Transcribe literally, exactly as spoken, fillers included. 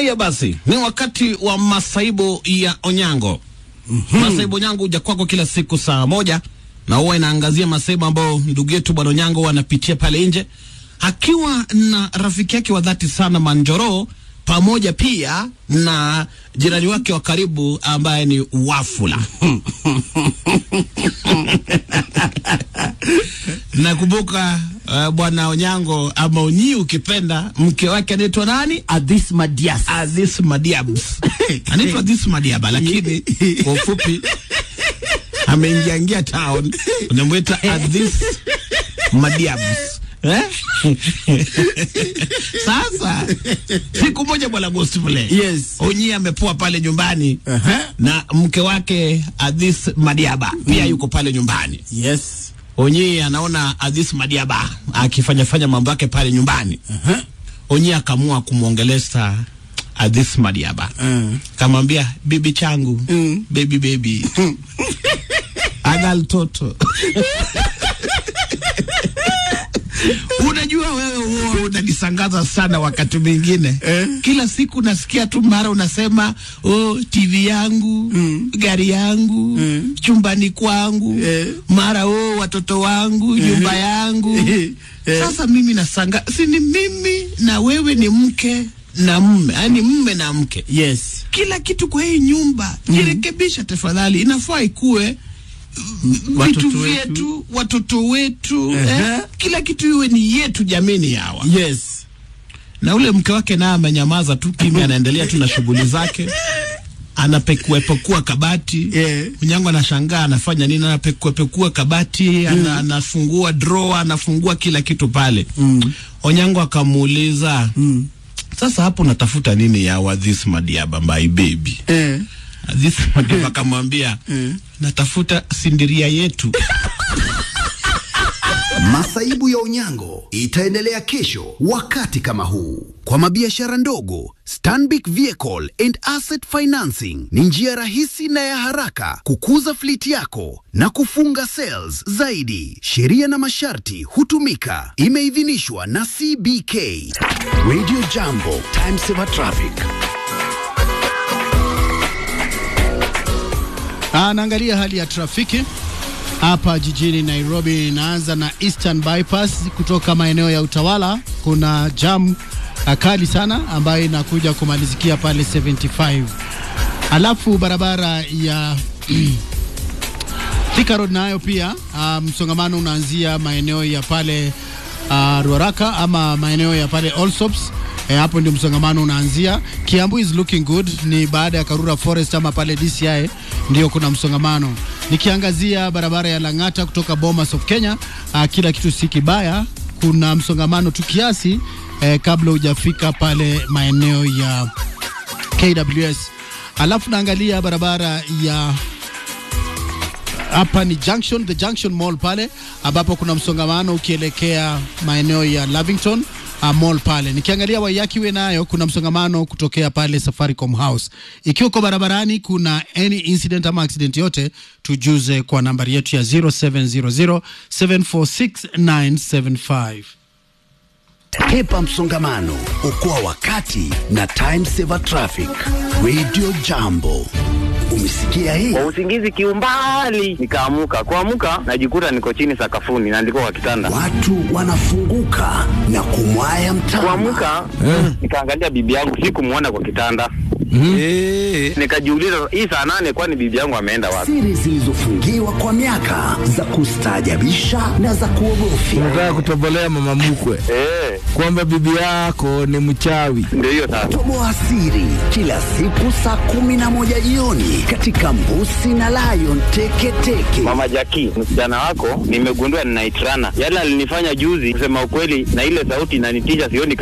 Haya basi, ni wakati wa masaibu ya Onyango. Mm-hmm. Masaibu Onyango huja kwako kila siku saa moja na huwa inaangazia masaibu ambao ndugu yetu Bwana Onyango anapitia pale nje akiwa na rafiki yake wa dhati sana Manjoro, pamoja pia na jirani wake wa karibu ambaye ni Wafula. Nakumbuka uh, Bwana Onyango ama Onyi ukipenda, mke wake anaitwa nani? Adis Madias. Adis Madiabs. Anaitwa Adis Madiaba, lakini kwa ufupi ameingia town unamwita Adis Madiabs. Eh? Sasa siku moja Bwana Gostivule, yes, Onyi amepoa pale nyumbani, uh-huh, na mke wake Adis Madiaba pia mm. yuko pale nyumbani. Yes. Onyi anaona Adis Madiaba akifanya fanya mambo yake pale nyumbani. Uh-huh. Onyi akamua kumuongeleza Adis Madiaba. Uh-huh. Kamwambia, bibi changu, uh-huh, baby baby. Agal toto. Unajua wewe huo unanisangaza sana wakati mwingine. Eh? Kila siku nasikia tu mara unasema, oh, T V yangu, mm. gari yangu, mm. chumbani kwangu, eh. mara oh, watoto wangu, eh. nyumba yangu. Eh. Sasa mimi nasanga, si ni mimi na wewe ni mke na mume, yani mume na mke. Yes. Kila kitu kwa hii nyumba, mm. jirekebisha tafadhali, inafaa ikue vitu vyetu, watoto wetu, uh-huh. eh? Kila kitu iwe ni yetu jamini hawa. Yes. Na ule mke wake na amenyamaza tu kimya, anaendelea tu na shughuli zake. Anapekuepekua kabati. Yeah. Onyango anashangaa anafanya nini, anapekuepekua kabati, mm. ana, anafungua drawer, anafungua kila kitu pale. Mm. Onyango akamuuliza, mm. sasa hapo natafuta nini ya Adis Madiaba my baby? Eh. Adis Madiaba akamwambia, mm. natafuta sindiria yetu. Masaibu ya Onyango itaendelea kesho wakati kama huu. Kwa mabiashara ndogo, Stanbic Vehicle and Asset Financing ni njia rahisi na ya haraka kukuza fleet yako na kufunga sales zaidi. Sheria na masharti hutumika. Imeidhinishwa na C B K. Radio Jambo, Time Saver Traffic. Anaangalia hali ya trafiki hapa jijini Nairobi. Inaanza na Eastern Bypass kutoka maeneo ya Utawala. Kuna jam kali sana ambayo inakuja kumalizikia pale seventy-five. Alafu barabara ya Thika Road nayo pia msongamano um, unaanzia maeneo ya pale uh, Ruaraka ama maeneo ya pale Allsops. E, hapo ndio msongamano unaanzia. Kiambu is looking good, ni baada ya Karura Forest ama pale D C I ndio kuna msongamano. Nikiangazia barabara ya Lang'ata kutoka Bomas of Kenya, uh, kila kitu si kibaya, kuna msongamano tu kiasi eh, kabla hujafika pale maeneo ya K W S. Alafu naangalia barabara ya hapa ni Junction, the Junction Mall pale ambapo kuna msongamano ukielekea maeneo ya Lavington uh, Mall pale. Nikiangalia Wayakiwe nayo kuna msongamano kutokea pale Safaricom House. Ikiwa kwa barabarani kuna any incident ama accident yote, tujuze kwa nambari yetu ya zero seven zero zero seven four six nine seven five. Hepa msongamano, okoa wakati na Time Saver Traffic. Radio Jambo. Umesikia hii? Kwa usingizi kiumbali nikaamuka. Kuamuka najikuta niko chini sakafuni na ndiko kwa kitanda. Watu wanafunguka na kumwaya mtama. Kuamuka eh, nikaangalia bibi yangu, sikumuona kwa kitanda. Mm-hmm. Eh, nikajiuliza hii saa nane kwani bibi yangu ameenda wapi? Siri zilizofungiwa kwa miaka za kustaajabisha na za kuogofya. Unataka kutobolea mama mkwe eh, kwamba bibi yako ni mchawi? Ndio hiyo sasa. Toboa siri kila siku saa kumi na moja jioni katika Mbusi na Lion Teke Teke. Mama Jackie, msichana wako nimegundua ninaitrana. Yale alinifanya juzi, kusema ukweli, na ile sauti inanitisha, sioni